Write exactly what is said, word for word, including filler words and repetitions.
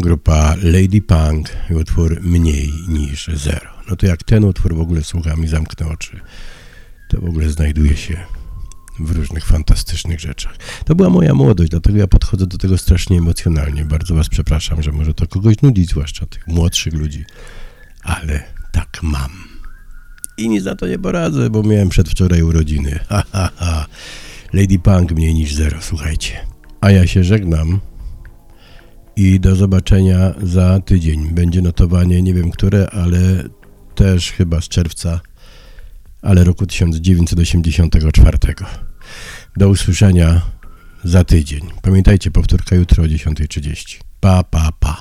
grupa Lady Punk i utwór Mniej niż zero. No to jak ten utwór w ogóle słucham i zamknę oczy, to w ogóle znajduje się w różnych fantastycznych rzeczach. To była moja młodość, dlatego ja podchodzę do tego strasznie emocjonalnie. Bardzo was przepraszam, że może to kogoś nudzić, zwłaszcza tych młodszych ludzi, ale tak mam. I nic na to nie poradzę, bo miałem przedwczoraj urodziny. Ha, ha, ha. Lady Punk Mniej niż zero, słuchajcie. A ja się żegnam i do zobaczenia za tydzień. Będzie notowanie, nie wiem które, ale też chyba z czerwca, ale roku tysiąc dziewięćset osiemdziesiątego czwartego. Do usłyszenia za tydzień. Pamiętajcie, powtórka jutro o dziesiąta trzydzieści. Pa, pa, pa.